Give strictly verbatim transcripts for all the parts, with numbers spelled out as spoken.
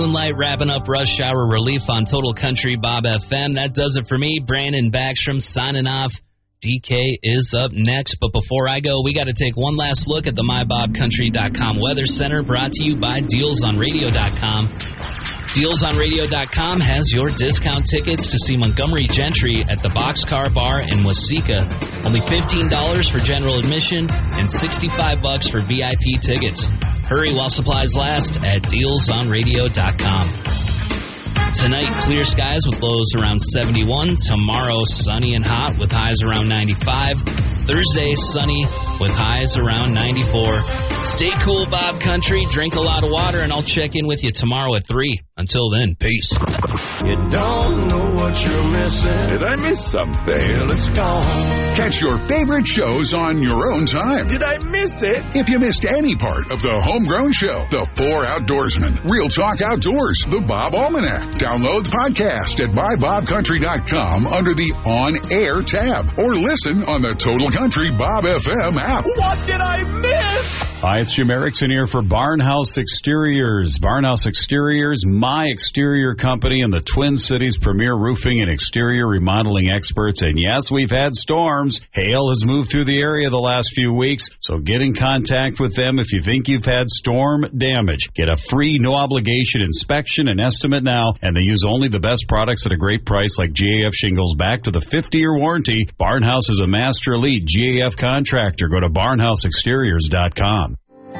Moonlight wrapping up rush hour relief on Total Country Bob F M. That does it for me. Brandon Backstrom signing off. D K is up next. But before I go, we got to take one last look at the my bob country dot com Weather Center, brought to you by deals on radio dot com. deals on radio dot com has your discount tickets to see Montgomery Gentry at the Boxcar Bar in Waseca. Only fifteen dollars for general admission and sixty-five bucks for V I P tickets. Hurry while supplies last at deals on radio dot com. Tonight, clear skies with lows around seventy-one. Tomorrow, sunny and hot with highs around ninety-five. Thursday, sunny with highs around ninety-four. Stay cool, Bob Country. Drink a lot of water, and I'll check in with you tomorrow at three. Until then, peace. You don't know what you're missing. Did I miss something? Well, it's gone. Catch your favorite shows on your own time. Did I miss it? If you missed any part of the Homegrown Show, The Four Outdoorsmen, Real Talk Outdoors, The Bob Almanac, download the podcast at my bob country dot com under the On Air tab, or listen on the Total Country Bob F M app. What did I miss? Hi, it's Jim Erickson here for Barnhouse Exteriors. Barnhouse Exteriors, my exterior company and the Twin Cities premier roofing and exterior remodeling experts. And yes, we've had storms. Hail has moved through the area the last few weeks, so get in contact with them if you think you've had storm damage. Get a free, no-obligation inspection and estimate now, and they use only the best products at a great price like G A F shingles back to the fifty-year warranty. Barnhouse is a master elite G A F contractor. Go to barnhouse exteriors dot com.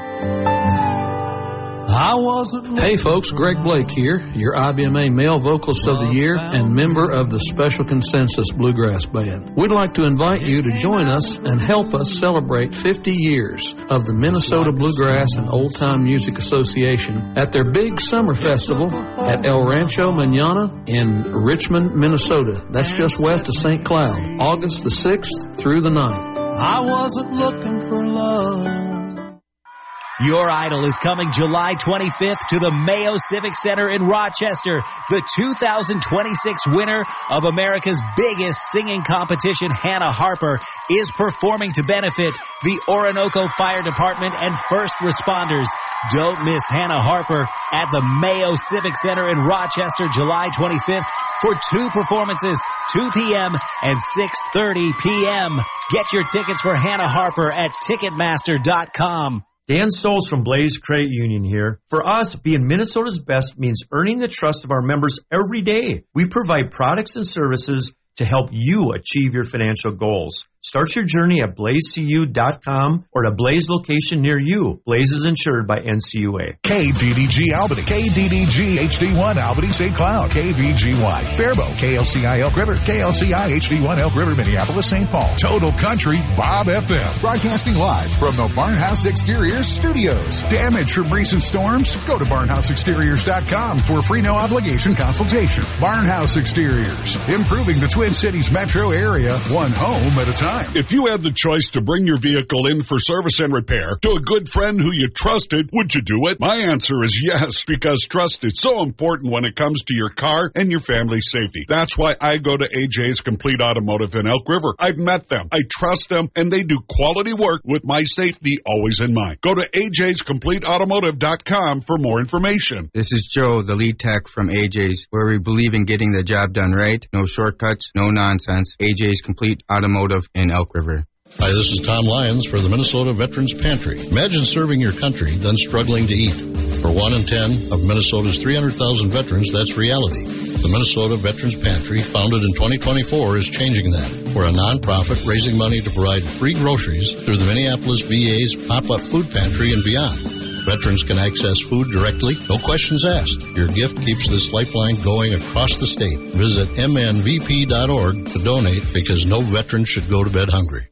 I wasn't. Hey folks, Greg Blake here, your I B M A Male Vocalist of the Year and member of the Special Consensus Bluegrass Band. We'd like to invite you to join us and help us celebrate fifty years of the Minnesota Bluegrass and Old Time Music Association at their big summer festival at El Rancho Mañana in Richmond, Minnesota. That's just west of Saint Cloud, August the sixth through the ninth. I wasn't looking for love. Your Idol is coming July twenty-fifth to the Mayo Civic Center in Rochester. The two thousand twenty-six winner of America's biggest singing competition, Hannah Harper, is performing to benefit the Orinoco Fire Department and first responders. Don't miss Hannah Harper at the Mayo Civic Center in Rochester, July twenty-fifth for two performances, two p.m. and six thirty p.m. Get your tickets for Hannah Harper at ticketmaster dot com. Dan Souls from Blaze Credit Union here. For us, being Minnesota's best means earning the trust of our members every day. We provide products and services to help you achieve your financial goals. Start your journey at blaze c u dot com or at a Blaze location near you. Blaze is insured by N C U A. K D D G Albany, K D D G H D one Albany Saint Cloud, K V G Y Faribault, K L C I Elk River, K L C I H D one Elk River, Minneapolis, Saint Paul. Total Country Bob F M, broadcasting live from the Barnhouse Exteriors studios. Damage from recent storms? Go to barnhouse exteriors dot com for a free no obligation consultation. Barnhouse Exteriors, improving the Twin Cities metro area, one home at a time. If you had the choice to bring your vehicle in for service and repair to a good friend who you trusted, would you do it? My answer is yes, because trust is so important when it comes to your car and your family's safety. That's why I go to A J's Complete Automotive in Elk River. I've met them, I trust them, and they do quality work with my safety always in mind. Go to A J's complete automotive dot com for more information. This is Joe, the lead tech from A J's, where we believe in getting the job done right. No shortcuts, no nonsense. A J's Complete Automotive in Elk River. Hi, this is Tom Lyons for the Minnesota Veterans Pantry. Imagine serving your country, then struggling to eat. For one in ten of Minnesota's three hundred thousand veterans, that's reality. The Minnesota Veterans Pantry, founded in twenty twenty-four, is changing that. We're a nonprofit raising money to provide free groceries through the Minneapolis V A's pop-up food pantry and beyond. Veterans can access food directly, no questions asked. Your gift keeps this lifeline going across the state. Visit m n v p dot org to donate, because no veteran should go to bed hungry.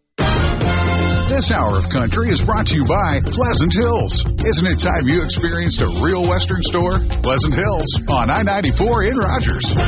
This hour of country is brought to you by Pleasant Hills. Isn't it time you experienced a real Western store? Pleasant Hills on I ninety-four in Rogers.